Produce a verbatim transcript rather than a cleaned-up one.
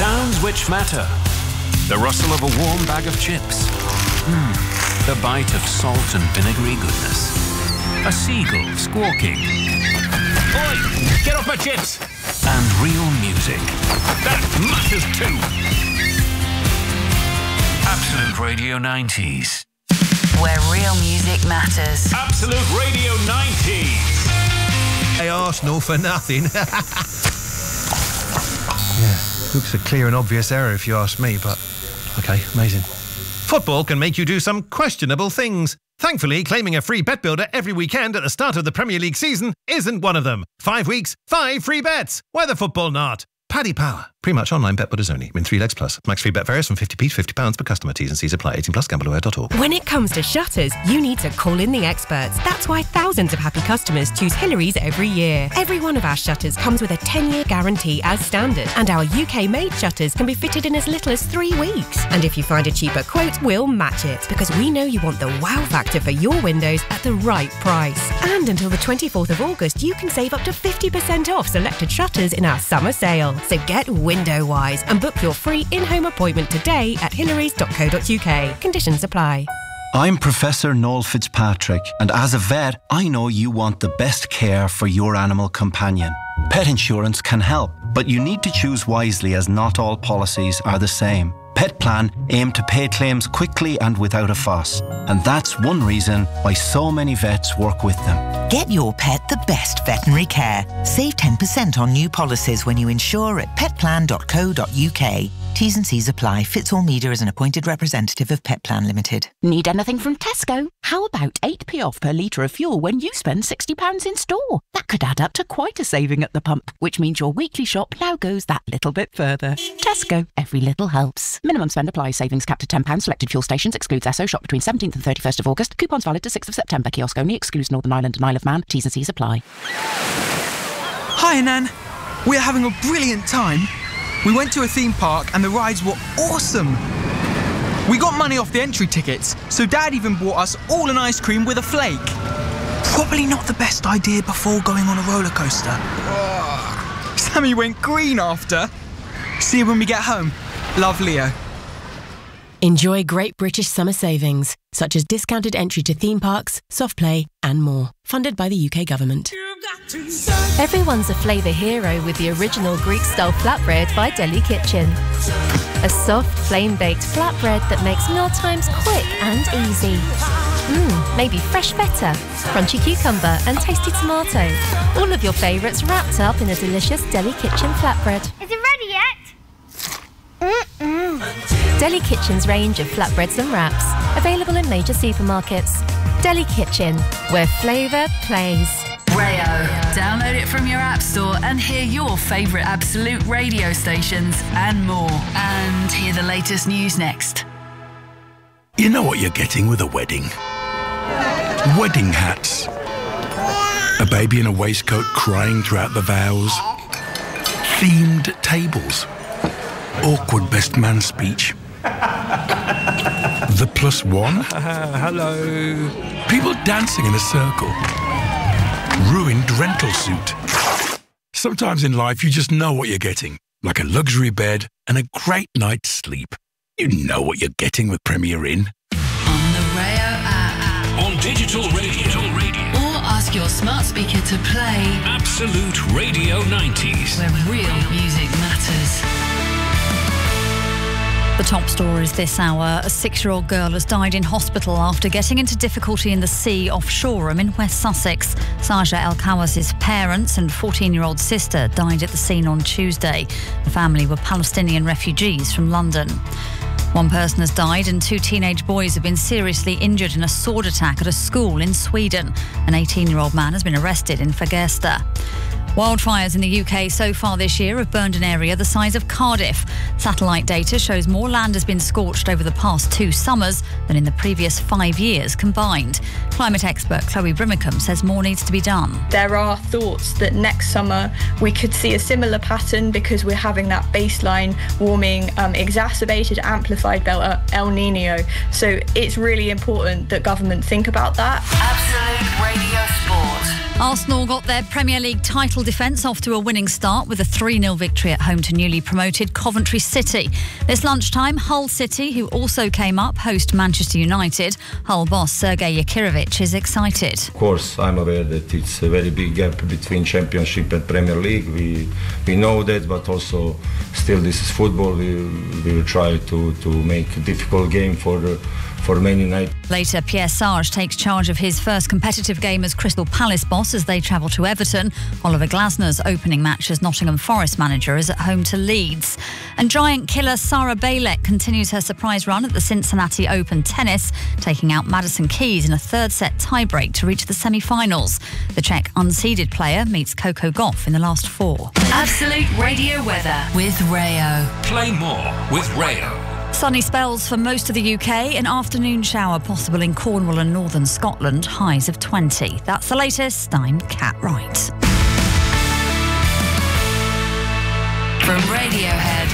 Sounds which matter. The rustle of a warm bag of chips. Mm, the bite of salt and vinegary goodness. A seagull squawking. Oi! Get off my chips! And real music. That matters too! Absolute Radio nineties. Where real music matters. Absolute Radio nineties. Hey, Arsenal for nothing. Yeah, looks a clear and obvious error if you ask me, but okay, amazing. Football can make you do some questionable things. Thankfully, claiming a free bet builder every weekend at the start of the Premier League season isn't one of them. Five weeks, five free bets. Why the football not? Paddy Power. Pre-match online bet builders only. Win three legs plus. Max free bet varies from fifty p to fifty pounds per customer. T's and C's apply. eighteen plus gamble aware dot org. When it comes to shutters, you need to call in the experts. That's why thousands of happy customers choose Hillary's every year. Every one of our shutters comes with a ten-year guarantee as standard. And our U K-made shutters can be fitted in as little as three weeks. And if you find a cheaper quote, we'll match it. Because we know you want the wow factor for your windows at the right price. And until the twenty-fourth of August, you can save up to fifty percent off selected shutters in our summer sale. So get window wise and book your free in-home appointment today at hillarys dot co dot uk. Conditions apply. I'm Professor Noel Fitzpatrick, and as a vet, I know you want the best care for your animal companion. Pet insurance can help, but you need to choose wisely as not all policies are the same. Petplan aim to pay claims quickly and without a fuss, and that's one reason why so many vets work with them. Get your pet the best veterinary care. Save ten percent on new policies when you insure at petplan dot co dot uk. T's and C's apply. Fitzall Meader is an appointed representative of Petplan Limited. Need anything from Tesco? How about eight p off per litre of fuel when you spend sixty pounds in store? That could add up to quite a saving at the pump, which means your weekly shop now goes that little bit further. Tesco, every little helps. Minimum spend applies. Savings capped at ten pounds. Selected fuel stations. Excludes Esso. Shop between seventeenth and thirty-first of August. Coupons valid to sixth of September. Kiosk only. Excludes Northern Ireland and Isle of Man. T's and C's apply. Hi, Nan. We're having a brilliant time. We went to a theme park and the rides were awesome. We got money off the entry tickets, so Dad even bought us all an ice cream with a flake. Probably not the best idea before going on a roller coaster. Oh. Sammy went green after. See you when we get home. Love, Leo. Enjoy great British summer savings, such as discounted entry to theme parks, soft play and more. Funded by the U K government. Everyone's a flavour hero with the original Greek-style flatbread by Deli Kitchen. A soft, flame-baked flatbread that makes mealtimes quick and easy. Mmm, maybe fresh feta, crunchy cucumber and tasty tomato. All of your favourites wrapped up in a delicious Deli Kitchen flatbread. Is it ready yet? Mm-mm. Deli Kitchen's range of flatbreads and wraps, available in major supermarkets. Deli Kitchen, where flavour plays. Rayo. Download it from your app store and hear your favourite Absolute radio stations and more. And hear the latest news next. You know what you're getting with a wedding? Wedding hats. A baby in a waistcoat crying throughout the vows. Themed tables. Awkward best man speech. The plus one. Uh, hello. People dancing in a circle. Ruined rental suit. Sometimes in life you just know what you're getting. Like a luxury bed and a great night's sleep. You know what you're getting with Premier Inn. On the Rayo app. On digital radio. Or ask your smart speaker to play Absolute Radio nineties. where real music matters. The top stories this hour. A six-year-old girl has died in hospital after getting into difficulty in the sea off Shoreham in West Sussex. Saja El Kawas's parents and fourteen-year-old sister died at the scene on Tuesday. The family were Palestinian refugees from London. One person has died and two teenage boys have been seriously injured in a sword attack at a school in Sweden. An eighteen-year-old man has been arrested in Fagersta. Wildfires in the U K so far this year have burned an area the size of Cardiff. Satellite data shows more land has been scorched over the past two summers than in the previous five years combined. Climate expert Chloe Brimacombe says more needs to be done. There are thoughts that next summer we could see a similar pattern because we're having that baseline warming um, exacerbated, amplified by El Nino. So it's really important that government think about that. Absolute Radio Sport. Arsenal got their Premier League title defence off to a winning start with a three nil victory at home to newly promoted Coventry City. This lunchtime, Hull City, who also came up, host Manchester United. Hull boss Sergei Yakirovich is excited. Of course, I'm aware that it's a very big gap between Championship and Premier League. We we know that, but also still this is football. We, we will try to, to make a difficult game for the for Man United. Later, Pierre Sarge takes charge of his first competitive game as Crystal Palace boss as they travel to Everton. Oliver Glasner's opening match as Nottingham Forest manager is at home to Leeds. And giant killer Sarah Bailek continues her surprise run at the Cincinnati Open tennis, taking out Madison Keys in a third set tiebreak to reach the semi-finals. The Czech unseeded player meets Coco Gauff in the last four. Absolute Radio weather with Rayo. Play more with Rayo. Sunny spells for most of the U K. An afternoon shower possible in Cornwall and northern Scotland. Highs of twenty. That's the latest. I'm Kat Wright. From Radiohead